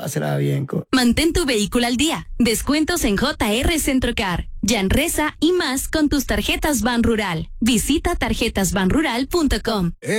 Pásela bien. Mantén tu vehículo al día. Descuentos en JR Centrocar, Yanresa y más con tus tarjetas Ban Rural. Visita tarjetasbanrural.com.